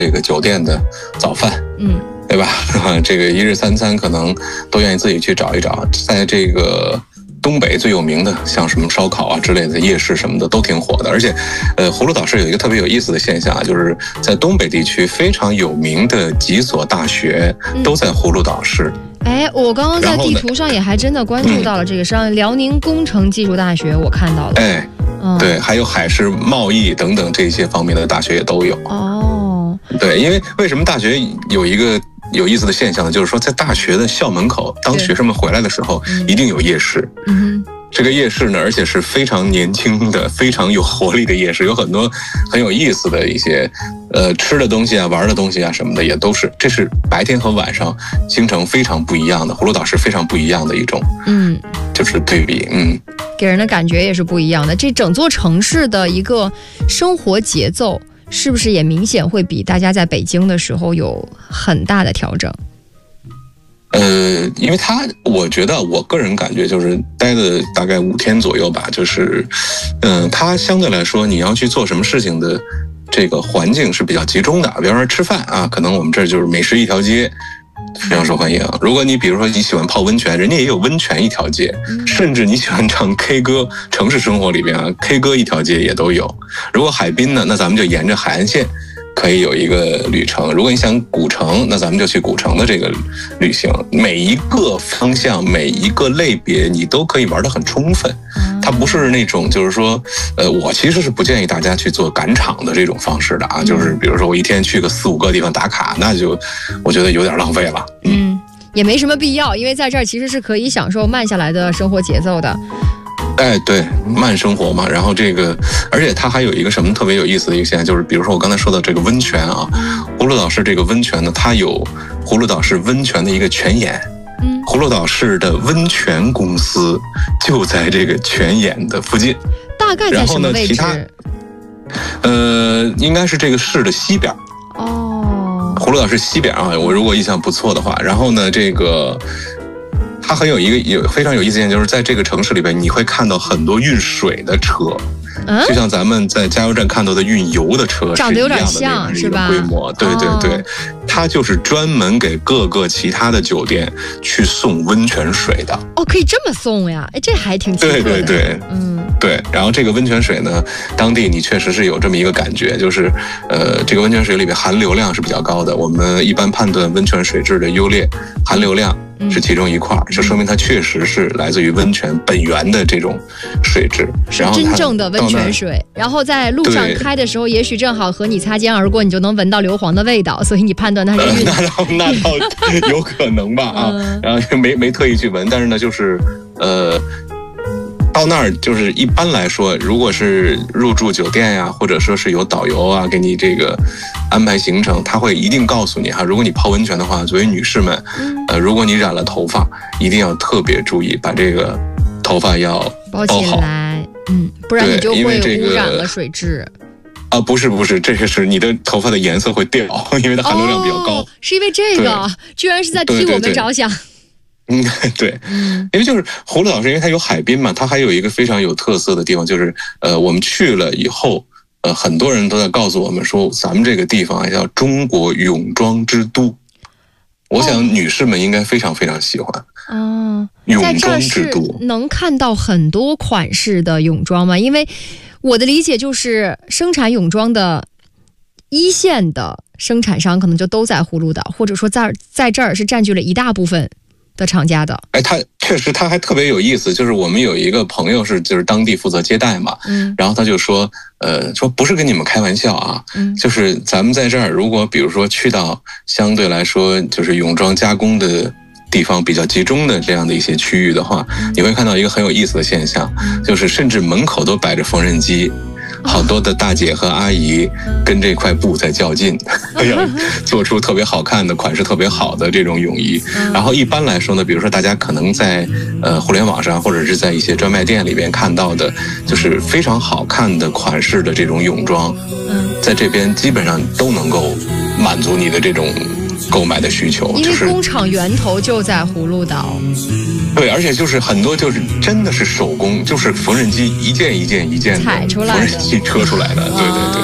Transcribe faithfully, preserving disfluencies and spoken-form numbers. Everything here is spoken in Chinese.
这个酒店的早饭， 嗯， 对吧？这个一日三餐可能都愿意自己去找一找。在这个东北最有名的，像什么烧烤啊之类的夜市什么的都挺火的。而且，呃，葫芦岛市有一个特别有意思的现象啊，就是在东北地区非常有名的几所大学都在葫芦岛市。 哎，我刚刚在地图上也还真的关注到了这个，像辽宁工程技术大学，我看到了。 哎，嗯、对，还有海事贸易等等这些方面的大学也都有。 哦， 对，因为为什么大学有一个有意思的现象呢？就是说，在大学的校门口，当学生们回来的时候，一定有夜市。 嗯哼。 这个夜市呢，而且是非常年轻的、非常有活力的夜市，有很多很有意思的一些呃吃的东西啊、玩的东西啊什么的，也都是。这是白天和晚上京城非常不一样的，葫芦岛是非常不一样的一种，嗯，就是对比，嗯， 给人的感觉也是不一样的。这整座城市的一个生活节奏，是不是也明显会比大家在北京的时候有很大的调整？ 呃，因为他，我觉得我个人感觉就是待了大概五天左右吧，就是，嗯、呃，他相对来说你要去做什么事情的这个环境是比较集中的，比方说吃饭啊，可能我们这儿就是美食一条街，非常受欢迎。如果你比如说你喜欢泡温泉，人家也有温泉一条街，甚至你喜欢唱 K 歌，城市生活里边啊 K 歌一条街也都有。如果海滨呢，那咱们就沿着海岸线可以有一个旅程。如果你想古城，那咱们就去古城的这个旅行。每一个方向，每一个类别，你都可以玩得很充分。它不是那种就是说，呃，我其实是不建议大家去做赶场的这种方式的啊。就是比如说我一天去个四五个地方打卡，那就我觉得有点浪费了。 嗯，也没什么必要，因为在这儿其实是可以享受慢下来的生活节奏的。 哎，对，慢生活嘛。然后这个，而且它还有一个什么特别有意思的一个现象，就是比如说我刚才说的这个温泉啊，葫芦岛市这个温泉呢，它有葫芦岛市温泉的一个泉眼。嗯，葫芦岛市的温泉公司就在这个泉眼的附近。 大概在什么位置？ 然后呢，其他，呃，应该是这个市的西边。 哦， 葫芦岛市西边啊，我如果印象不错的话。然后呢，这个。它很有一个有非常有意思的，就是在这个城市里边，你会看到很多运水的车，嗯、就像咱们在加油站看到的运油的车是一样的那样一个规模。对对对，哦、它就是专门给各个其他的酒店去送温泉水的。 哦，可以这么送呀？哎，这还挺奇特的。 对对对，嗯，对。然后这个温泉水呢，当地你确实是有这么一个感觉，就是呃，这个温泉水里边含硫量是比较高的。我们一般判断温泉水质的优劣，含硫量是其中一块，就说明它确实是来自于温泉本源的这种水质， 是真正的温泉水。然后在路上开的时候，也许正好和你擦肩而过，你就能闻到硫磺的味道，所以你判断它是运。 那倒那倒有可能吧啊，嗯、然后没没特意去闻，但是呢，就是呃。到那儿就是一般来说，如果是入住酒店呀，或者说是有导游啊给你这个安排行程，他会一定告诉你哈，如果你泡温泉的话，作为女士们，呃，如果你染了头发，一定要特别注意，把这个头发要包起来，嗯，不然你就会污染了水质。 啊，不是不是，这个是你的头发的颜色会掉，因为它含硫量比较高。 哦、是因为这个，居然是在替我们着想。 嗯，对，因为就是葫芦岛是因为它有海滨嘛，它还有一个非常有特色的地方，就是呃，我们去了以后，呃，很多人都在告诉我们说，咱们这个地方叫中国泳装之都。我想女士们应该非常非常喜欢。哦，泳装之都能看到很多款式的泳装吗？因为我的理解就是生产泳装的一线的生产商可能就都在葫芦岛，或者说在在这儿是占据了一大部分的厂家的。 哎，他确实他还特别有意思，就是我们有一个朋友是就是当地负责接待嘛，嗯，然后他就说，呃，说不是跟你们开玩笑啊，嗯，就是咱们在这儿，如果比如说去到相对来说就是泳装加工的地方比较集中的这样的一些区域的话，嗯、你会看到一个很有意思的现象，嗯、就是甚至门口都摆着缝纫机。好多的大姐和阿姨跟这块布在较劲，要做出特别好看的款式、特别好的这种泳衣。然后一般来说呢，比如说大家可能在呃互联网上或者是在一些专卖店里边看到的，就是非常好看的款式的这种泳装，在这边基本上都能够满足你的这种购买的需求。 因为工厂源头就在葫芦岛。 对，而且就是很多就是真的是手工，就是缝纫机一件一件一件的踩出来的， 缝纫机车出来的，对对对。